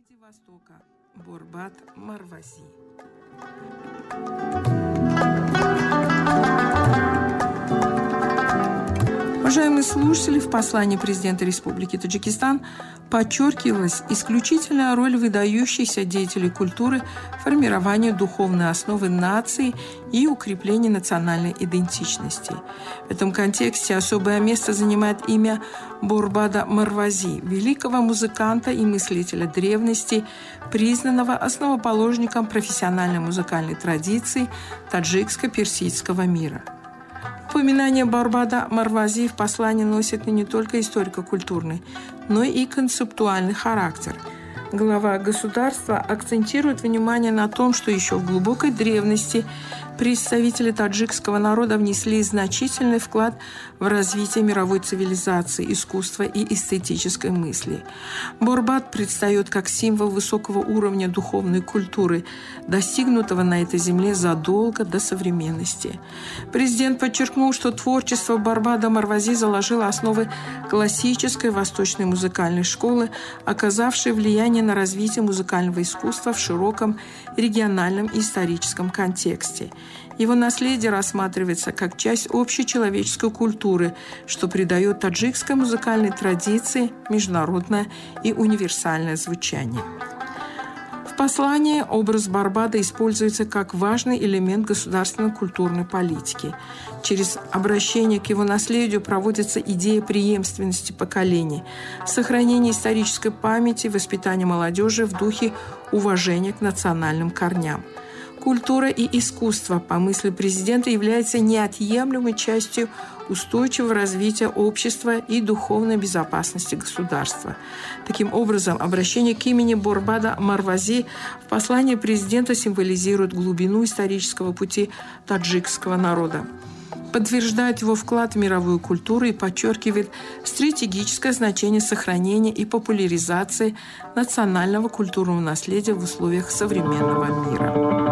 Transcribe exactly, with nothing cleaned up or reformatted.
Владивостока Борбат Марвази. Уважаемые слушатели, в послании президента Республики Таджикистан подчеркивалась исключительная роль выдающихся деятелей культуры в формировании духовной основы нации и укреплении национальной идентичности. В этом контексте особое место занимает имя Борбада Марвази, великого музыканта и мыслителя древности, признанного основоположником профессиональной музыкальной традиции таджикско-персидского мира. Упоминание Борбада Марвази в послании носит не только историко-культурный, но и концептуальный характер. Глава государства акцентирует внимание на том, что еще в глубокой древности представители таджикского народа внесли значительный вклад в развитие мировой цивилизации, искусства и эстетической мысли. Борбат предстает как символ высокого уровня духовной культуры, достигнутого на этой земле задолго до современности. Президент подчеркнул, что творчество Борбада Марвази заложило основы классической восточной музыкальной школы, оказавшей влияние на развитие музыкального искусства в широком региональном и историческом контексте. Его наследие рассматривается как часть общечеловеческой культуры, что придает таджикской музыкальной традиции международное и универсальное звучание. В послании образ Борбада используется как важный элемент государственной культурной политики. Через обращение к его наследию проводится идея преемственности поколений, сохранения исторической памяти, воспитания молодежи в духе уважения к национальным корням. Культура и искусство, по мысли президента, являются неотъемлемой частью устойчивого развития общества и духовной безопасности государства. Таким образом, обращение к имени Борбада Марвази в послании президента символизирует глубину исторического пути таджикского народа, подтверждает его вклад в мировую культуру и подчеркивает стратегическое значение сохранения и популяризации национального культурного наследия в условиях современного мира.